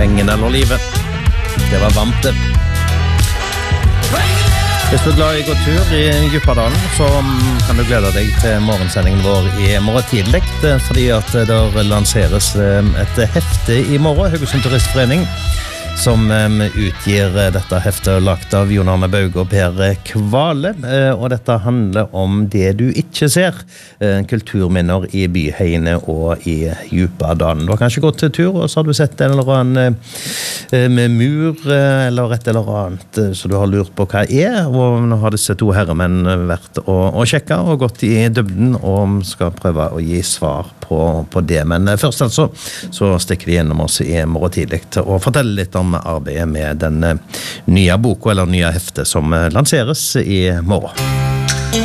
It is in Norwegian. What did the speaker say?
pengene eller livet. Det var varmt det. Hvis du glad i å gå tur i Djupadalen, så kan du glede deg til morgensendingen vår i morgen tidlig, fordi at det lanseres et hefte i morgen, Haugesund Turistforening, som utgir dette heftet lagt av Jon Arne Bauge og Per Kvale, og dette handler om det du ikke ser, kulturminner i byheiene og i Djupadalen. Du har kanskje gått til tur, og så har du sett en eller annen med mur, eller et eller annet, så du har lurt på hva og nå har disse to herremenn vært og sjekket og gått i dybden, og skal prøve å gi svar på det. Men først altså, så stikker de gjennom oss i morgen tidlig og forteller litt om arbeidet med den nye boka eller nye heftet som lanseres i morgen.